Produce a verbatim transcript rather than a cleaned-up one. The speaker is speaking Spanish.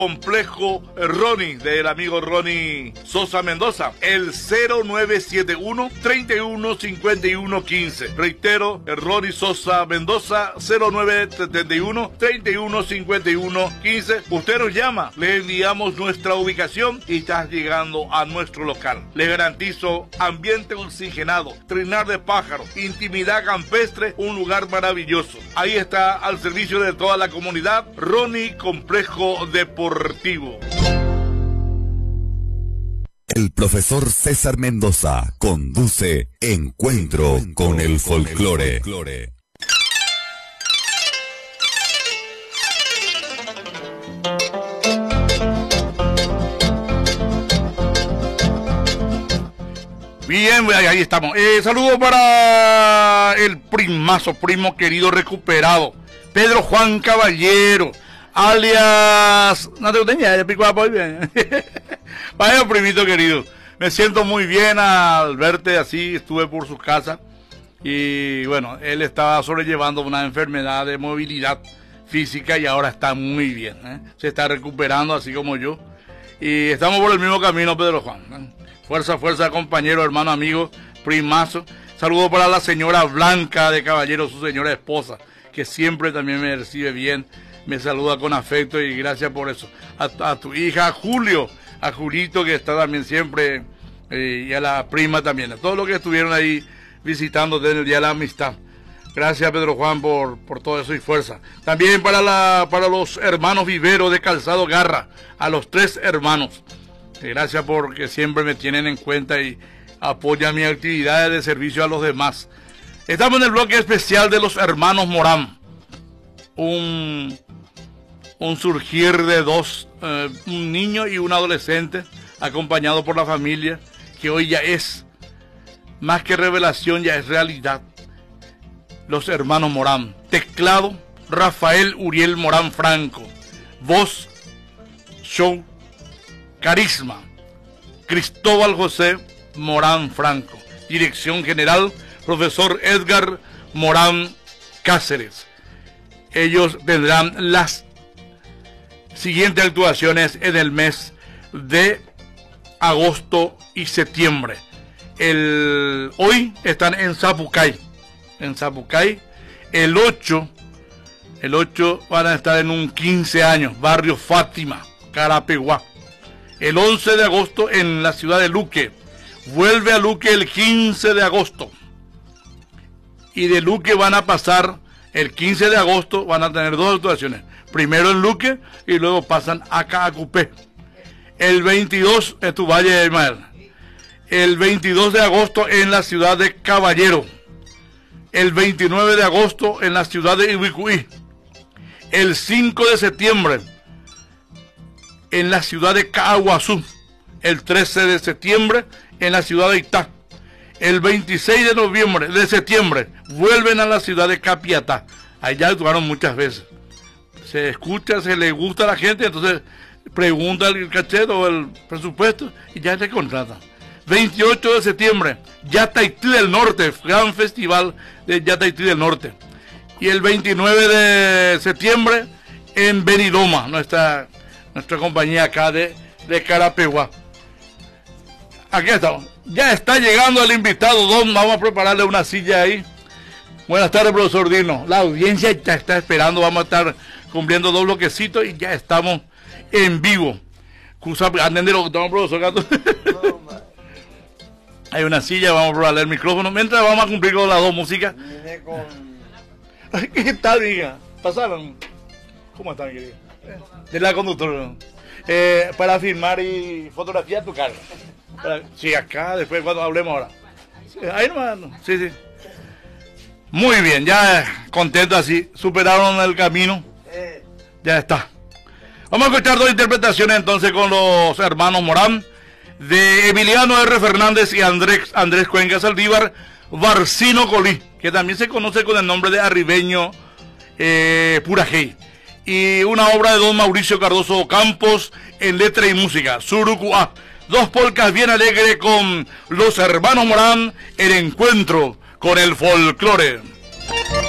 Complejo Ronnie, del amigo Ronnie Sosa Mendoza, el cero nueve siete uno, treinta y uno cincuenta y uno quince. Reitero, el Ronnie Sosa Mendoza, cero nueve siete uno, treinta y uno cincuenta y uno quince. Usted nos llama, le enviamos nuestra ubicación y está llegando a nuestro local. Le garantizo ambiente oxigenado, trinar de pájaros, intimidad campestre, un lugar maravilloso. Ahí está al servicio de toda la comunidad, Ronnie Complejo Deportivo. El profesor César Mendoza conduce Encuentro, Encuentro con el Folclore. Con el folclore. Bien, ahí estamos. Eh, saludos para el primazo, primo querido recuperado, Pedro Juan Caballero, alias... No te tenía, ya pico muy bien. Vaya, primito querido, me siento muy bien al verte así. Estuve por su casa y bueno, él estaba sobrellevando una enfermedad de movilidad física y ahora está muy bien, ¿eh? Se está recuperando así como yo y estamos por el mismo camino, Pedro Juan, ¿eh? Fuerza, fuerza, compañero, hermano, amigo, primazo. Saludo para la señora Blanca de Caballero, su señora esposa, que siempre también me recibe bien, me saluda con afecto y gracias por eso. A, a tu hija, a Julio, a Julito, que está también siempre, eh, y a la prima también, a todos los que estuvieron ahí visitándote en el Día de la Amistad. Gracias, Pedro Juan, por, por todo eso y fuerza. También para, la, para los hermanos Vivero de Calzado Garra, a los tres hermanos. Gracias porque siempre me tienen en cuenta y apoyan mis actividades de servicio a los demás. Estamos en el bloque especial de los hermanos Morán. Un, un surgir de dos, eh, un niño y un adolescente, acompañado por la familia, que hoy ya es, más que revelación, ya es realidad. Los hermanos Morán. Teclado, Rafael Uriel Morán Franco. Voz, show, carisma, Cristóbal José Morán Franco. Dirección general, profesor Edgar Morán Cáceres. Ellos tendrán las siguientes actuaciones en el mes de agosto y septiembre. El, hoy están en Zapucay. En Zapucay. El ocho, el ocho van a estar en un quince años, barrio Fátima, Carapeguá. El once de agosto en la ciudad de Luque. Vuelve a Luque el quince de agosto. Y de Luque van a pasar, el quince de agosto van a tener dos actuaciones. Primero en Luque y luego pasan acá a Cupé. El veintidós en tu Valle de Ismael. El veintidós de agosto en la ciudad de Caballero. El veintinueve de agosto en la ciudad de Ibicuí. El cinco de septiembre en la ciudad de Caaguazú. El trece de septiembre en la ciudad de Itá. El veintiséis de noviembre, de septiembre, vuelven a la ciudad de Capiatá. Allá actuaron muchas veces. Se escucha, se le gusta a la gente, entonces pregunta el cachet o el presupuesto y ya te contratan. veintiocho de septiembre, Yataití del Norte, gran festival de Yataití del Norte. Y el veintinueve de septiembre en Benidoma, nuestra, nuestra compañía acá de, de Carapeguá. Aquí estamos. Ya está llegando el invitado, Don. Vamos a prepararle una silla ahí. Buenas tardes, profesor Dino. La audiencia ya está esperando. Vamos a estar cumpliendo dos bloquecitos y ya estamos en vivo. Atender lo que estamos, profesor. Hay una silla, vamos a probarle el micrófono. Mientras vamos a cumplir con las dos músicas. ¿Qué tal, hija? ¿Pasaron? ¿Cómo están, querida? De la conductora. Eh, para filmar y fotografiar tu carga. Para, sí, acá, después cuando hablemos ahora. Sí, ahí nomás, sí, sí. Muy bien, ya contento así. Superaron el camino. Ya está. Vamos a escuchar dos interpretaciones entonces con los hermanos Morán. De Emiliano R. Fernández y Andrés, Andrés Cuenca Saldívar, Barcino Colí, que también se conoce con el nombre de Arribeño eh, Purajey. Y una obra de don Mauricio Cardoso Campos en letra y música, Surucuá. Dos polcas bien alegres con los hermanos Morán, el encuentro con el folclore.